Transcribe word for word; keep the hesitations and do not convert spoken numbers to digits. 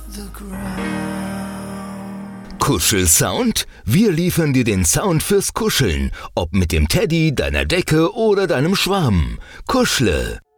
Kuschelsound? Wir liefern dir den Sound fürs Kuscheln, ob mit dem Teddy, deiner Decke oder deinem Schwarm. Kuschle.